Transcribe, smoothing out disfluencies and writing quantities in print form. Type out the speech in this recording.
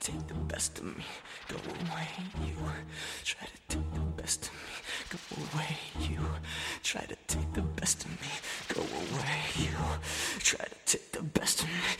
take the best of me, go away. You try to take the best of me, go away. You try to take the best of me, go away. You try to take the best of me,